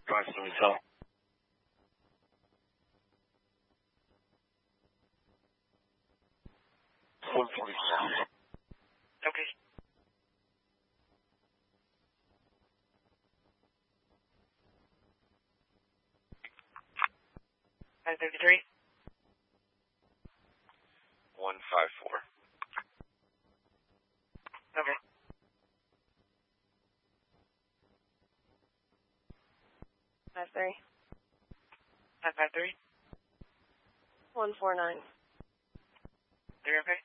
Approximately tell. Okay. 533. 154. Okay. 53. 553. 149. Are you okay?